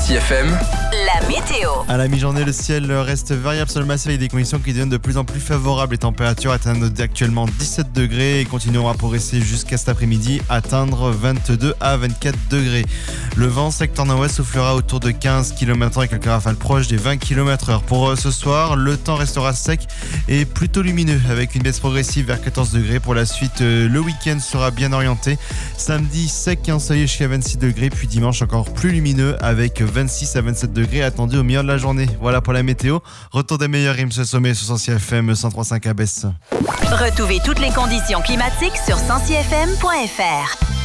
Sensi FM, la météo. À la mi-journée, le ciel reste variable sur le massif avec des conditions qui deviennent de plus en plus favorables. Les températures atteignent actuellement 17 degrés et continueront à progresser jusqu'à cet après-midi, atteindre 22 à 24 degrés. Le vent secteur nord-ouest soufflera autour de 15 km/h avec quelques rafales proches des 20 km/h. Pour ce soir, le temps restera sec et plutôt lumineux avec une baisse progressive vers 14 degrés. Pour la suite, le week-end sera bien orienté. Samedi, sec et ensoleillé jusqu'à 26 degrés, puis dimanche encore plus lumineux avec 26 à 27 degrés attendus au milieu de la journée. Voilà pour la météo. Retour des meilleurs rimes ce sommet sur Sensi FM 103.5 à Besse. Retrouvez toutes les conditions climatiques sur sensifm.fr.